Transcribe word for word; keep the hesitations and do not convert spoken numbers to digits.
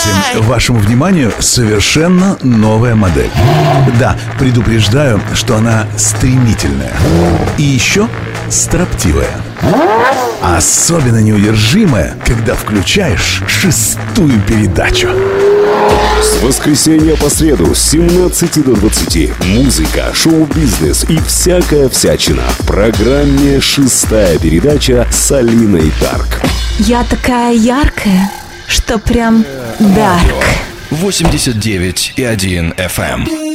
Кстати, вашему вниманию совершенно новая модель. Да, предупреждаю, что она стремительная. И еще строптивая. Особенно неудержимая, когда включаешь шестую передачу. С воскресенья по среду с семнадцати до двадцати музыка, шоу-бизнес и всякая всячина в программе «Шестая передача» с Алиной Дарк. Я такая яркая, что прям дарк. восемьдесят девять и один эф эм.